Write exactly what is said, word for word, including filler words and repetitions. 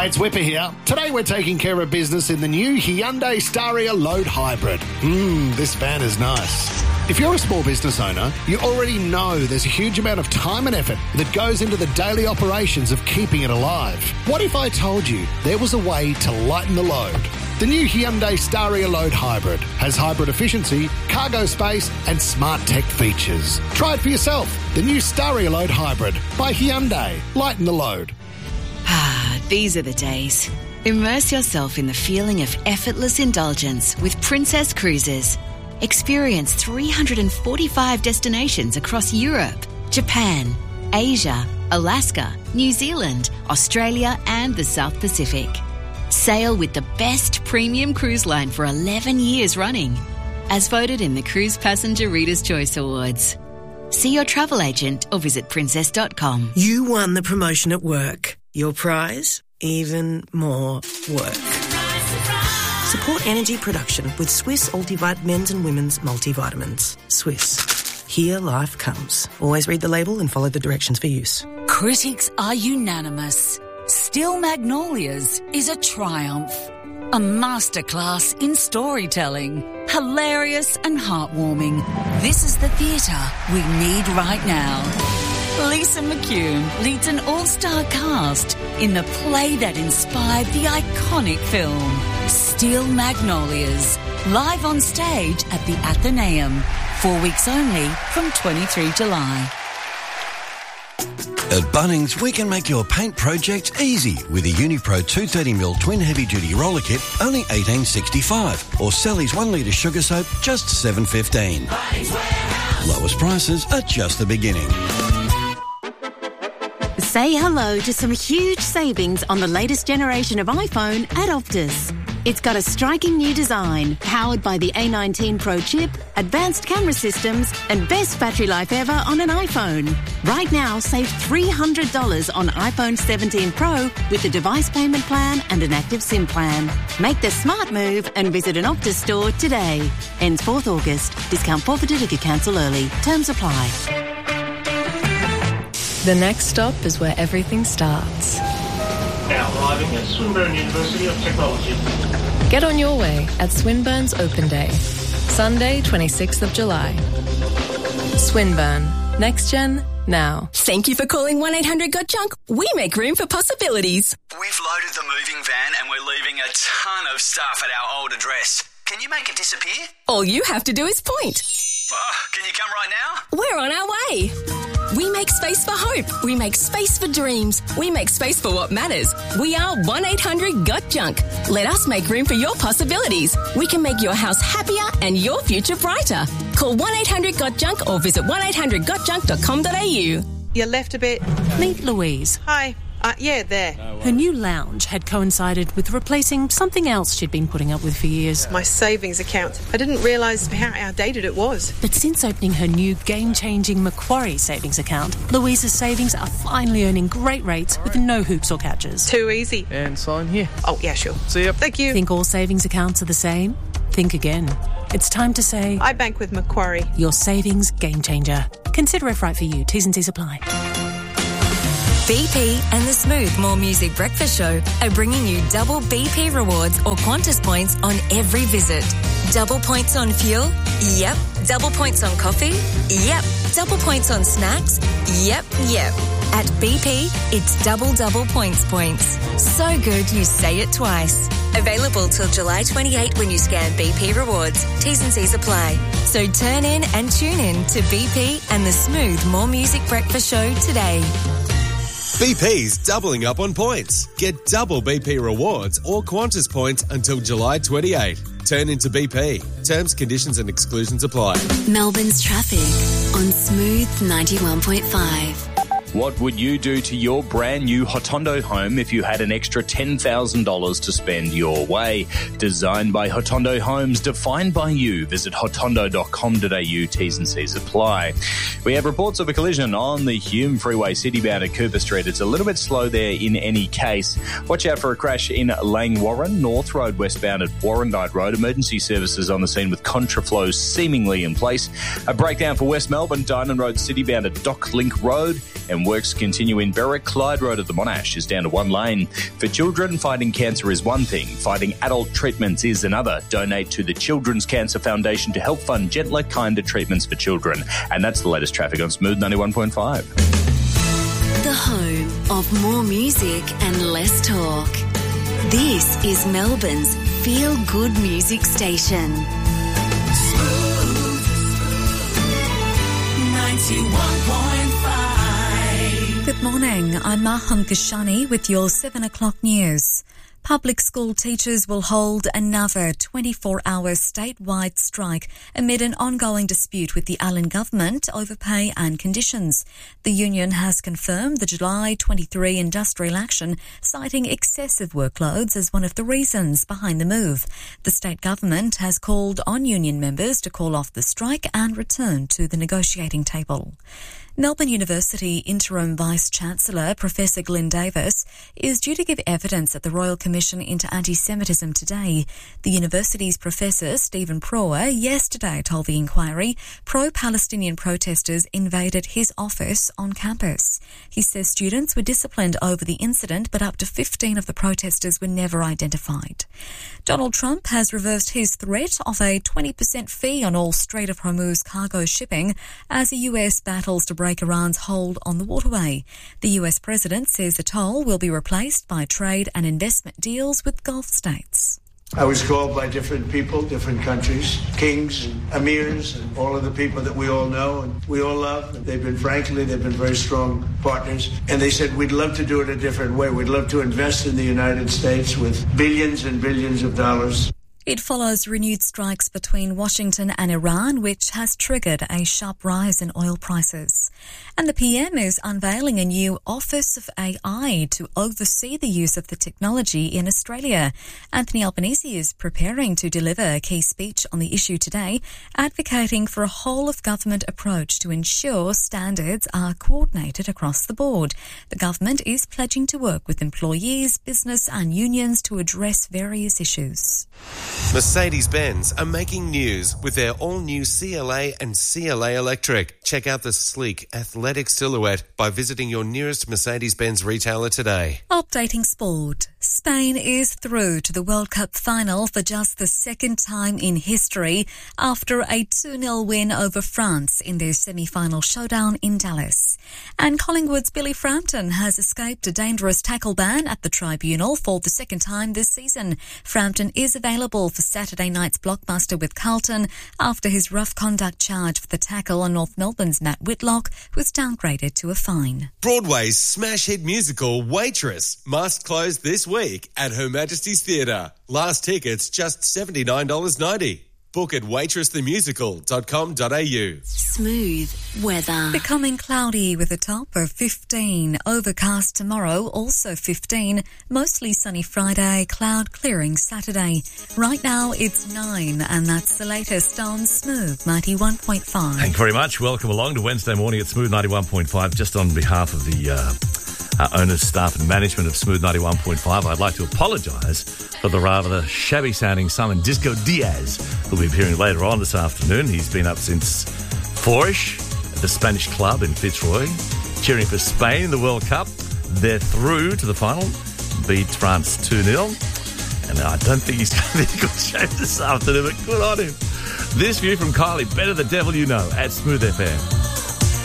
Hi, it's Whipper here. Today we're taking care of business in the new Hyundai Staria Load Hybrid. Mmm, this van is nice. If you're a small business owner, you already know there's a huge amount of time and effort that goes into the daily operations of keeping it alive. What if I told you there was a way to lighten the load? The new Hyundai Staria Load Hybrid has hybrid efficiency, cargo space and smart tech features. Try it for yourself. The new Staria Load Hybrid by Hyundai. Lighten the load. Ah, these are the days. Immerse yourself in the feeling of effortless indulgence with Princess Cruises. Experience three hundred forty-five destinations across Europe, Japan, Asia, Alaska, New Zealand, Australia and the South Pacific. Sail with the best premium cruise line for eleven years running, as voted in the Cruise Passenger Reader's Choice Awards. See your travel agent or visit princess dot com. You won the promotion at work. Your prize? Even more work. Support energy production with Swiss Ultivite men's and women's multivitamins. Swiss. Here life comes. Always read the label and follow the directions for use. Critics are unanimous. Still Magnolias is a triumph. A masterclass in storytelling. Hilarious and heartwarming. This is the theatre we need right now. Lisa McCune leads an all-star cast in the play that inspired the iconic film, Steel Magnolias, live on stage at the Athenaeum, four weeks only from twenty-third of July. At Bunnings, we can make your paint project easy with a Unipro two thirty millimeter twin heavy-duty roller kit, only eighteen dollars sixty-five, or Sally's one litre sugar soap, just seven dollars fifteen. Lowest prices are just the beginning. Say hello to some huge savings on the latest generation of iPhone at Optus. It's got a striking new design, powered by the A nineteen Pro chip, advanced camera systems, and best battery life ever on an iPhone. Right now, save three hundred dollars on iPhone seventeen Pro with a device payment plan and an active SIM plan. Make the smart move and visit an Optus store today. Ends fourth of August. Discount forfeited if you cancel early. Terms apply. The next stop is where everything starts. Now arriving at Swinburne University of Technology. Get on your way at Swinburne's Open Day, Sunday, twenty-sixth of July. Swinburne. Next Gen, now. Thank you for calling one eight hundred got junk. We make room for possibilities. We've loaded the moving van and we're leaving a ton of stuff at our old address. Can you make it disappear? All you have to do is point. Oh, can you come right now? We're on our way. We make space for hope. We make space for dreams. We make space for what matters. We are one eight hundred got junk. Let us make room for your possibilities. We can make your house happier and your future brighter. Call one eight hundred got junk or visit one eight hundred got junk dot com dot a u. You left a bit. Meet Louise. Hi. Uh, yeah, there. Her new lounge had coincided with replacing something else she'd been putting up with for years. My savings account. I didn't realise how outdated it was. But since opening her new game-changing Macquarie savings account, Louise's savings are finally earning great rates with no hoops or catches. Too easy. And sign here. Oh, yeah, sure. See ya. Thank you. Think all savings accounts are the same? Think again. It's time to say... I bank with Macquarie. Your savings game changer. Consider if right for you. T's and C's apply. B P and the Smooth More Music Breakfast Show are bringing you double B P rewards or Qantas points on every visit. Double points on fuel? Yep. Double points on coffee? Yep. Double points on snacks? Yep, yep. At B P, it's double double points points. So good you say it twice. Available till July twenty-eighth when you scan B P Rewards. T's and C's apply. So turn in and tune in to B P and the Smooth More Music Breakfast Show today. B P's doubling up on points. Get double B P rewards or Qantas points until July twenty-eighth. Turn into B P. Terms, conditions and exclusions apply. Melbourne's traffic on Smooth ninety-one point five. What would you do to your brand new Hotondo home if you had an extra ten thousand dollars to spend your way? Designed by Hotondo Homes, defined by you. Visit hotondo dot com dot a u. T's and C's apply. We have reports of a collision on the Hume Freeway citybound at Cooper Street. It's a little bit slow there in any case. Watch out for a crash in Lang Warren, North Road westbound at Warrandyte Road. Emergency services on the scene with contraflow seemingly in place. A breakdown for West Melbourne, Dynon Road citybound at Docklink Road, and and works continue in Berwick. Clyde Road at the Monash is down to one lane. For children, fighting cancer is one thing. Fighting adult treatments is another. Donate to the Children's Cancer Foundation to help fund gentler, kinder treatments for children. And that's the latest traffic on Smooth ninety-one point five. The home of more music and less talk. This is Melbourne's feel-good music station. Smooth ninety-one point five. Good morning, I'm Maham Kashani with your seven o'clock news. Public school teachers will hold another twenty-four hour statewide strike amid an ongoing dispute with the Allen government over pay and conditions. The union has confirmed the July twenty-three industrial action, citing excessive workloads as one of the reasons behind the move. The state government has called on union members to call off the strike and return to the negotiating table. Melbourne University Interim Vice-Chancellor Professor Glyn Davis is due to give evidence at the Royal Commission into Anti-Semitism today. The university's Professor Stephen Prower yesterday told the inquiry pro-Palestinian protesters invaded his office on campus. He says students were disciplined over the incident, but up to fifteen of the protesters were never identified. Donald Trump has reversed his threat of a twenty percent fee on all Strait of Hormuz cargo shipping as the U S battles to break Iran's hold on the waterway. The U S president says the toll will be replaced by trade and investment deals with Gulf states. I was called by different people, different countries, kings and emirs and all of the people that we all know and we all love. And they've been, frankly, they've been very strong partners. And they said, we'd love to do it a different way. We'd love to invest in the United States with billions and billions of dollars. It follows renewed strikes between Washington and Iran, which has triggered a sharp rise in oil prices. And the P M is unveiling a new Office of A I to oversee the use of the technology in Australia. Anthony Albanese is preparing to deliver a key speech on the issue today, advocating for a whole-of-government approach to ensure standards are coordinated across the board. The government is pledging to work with employees, business and unions to address various issues. Mercedes-Benz are making news with their all-new C L A and C L A Electric. Check out the sleek, athletic silhouette by visiting your nearest Mercedes-Benz retailer today. Updating sport. Spain is through to the World Cup final for just the second time in history after a two nil win over France in their semi-final showdown in Dallas. And Collingwood's Billy Frampton has escaped a dangerous tackle ban at the tribunal for the second time this season. Frampton is available for Saturday night's blockbuster with Carlton after his rough conduct charge for the tackle on North Melbourne's Matt Whitlock was downgraded to a fine. Broadway's smash hit musical Waitress must close this week at Her Majesty's Theatre. Last tickets just seventy-nine dollars ninety. Book at waitress the musical dot com dot a u. Smooth weather. Becoming cloudy with a top of fifteen. Overcast tomorrow, also fifteen. Mostly sunny Friday, cloud clearing Saturday. Right now it's nine, and that's the latest on Smooth ninety-one point five. Thank you very much. Welcome along to Wednesday morning at Smooth ninety-one point five. Just on behalf of the uh, uh, owners, staff and management of Smooth ninety-one point five, I'd like to apologise for the rather shabby-sounding Simon Disco Diaz, who'll be appearing later on this afternoon. He's been up since four-ish at the Spanish club in Fitzroy, cheering for Spain in the World Cup. They're through to the final, beat France two nil. And I don't think he's going to be in good shape this afternoon, but good on him. This view from Kylie, Better the Devil You Know, at Smooth F M.